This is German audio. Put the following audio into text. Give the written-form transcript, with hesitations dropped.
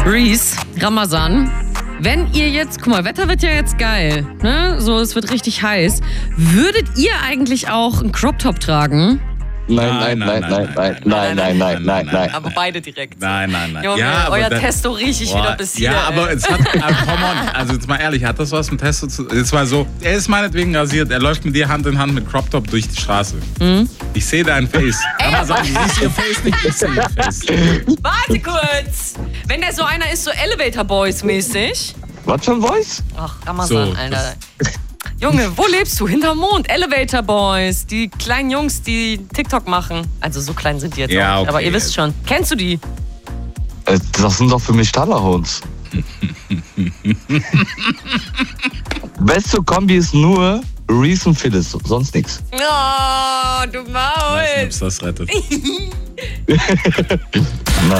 Reese, Ramazan. Wenn ihr jetzt, guck mal, Wetter wird ja jetzt geil, ne? So, es wird richtig heiß. Würdet ihr eigentlich auch einen Crop-Top tragen? Nein. Aber beide direkt. Nein. Junge, Ja, euer aber Testo riech ich wieder bis hier. Ja, aber es hat, come on, also jetzt mal ehrlich, hat das was mit Testo zu tun? Jetzt mal so, er ist meinetwegen rasiert, er läuft mit dir Hand in Hand mit Crop Top durch die Straße. Ich sehe dein Face. Ramazan, du siehst ihr Face nicht, ich sehe ihr Face. Warte kurz. Wenn der so einer ist, so Elevator Boys mäßig. Was für ein Voice? Ach, Ramazan, So, Alter. Junge, wo lebst du? Hinterm Mond. Elevator Boys. Die kleinen Jungs, die TikTok machen. Also so klein sind die jetzt Ja, auch nicht. okay, Aber ihr wisst schon. Kennst du die? Das sind doch für mich Tallerhounds. Beste Kombi ist nur Reese und Phyllis, sonst nichts. Oh, du Maul. Weiß nicht, ob's das rettet.